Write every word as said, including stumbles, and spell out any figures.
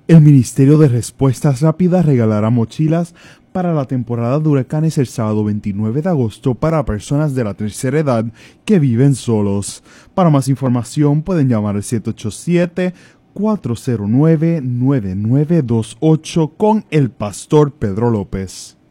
El Ministerio de Respuestas Rápidas regalará mochilas para la temporada de huracanes el sábado veintinueve de agosto para personas de la tercera edad que viven solos. Para más información pueden llamar al siete ocho siete, cuatro cero nueve, nueve nueve dos ocho con el pastor Pedro López.